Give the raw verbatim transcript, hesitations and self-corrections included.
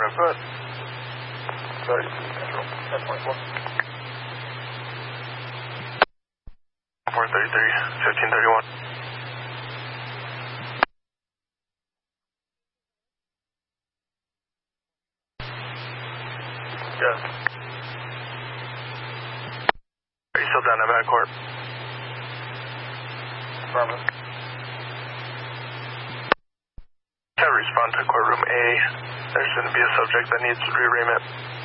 five, go ahead. Sorry, ten point four. four thirty-three, fifteen thirty-one. Yes. Are you still down at Court? Affirmative. Can I respond to courtroom A? There's going to be a subject that needs re-arraignment.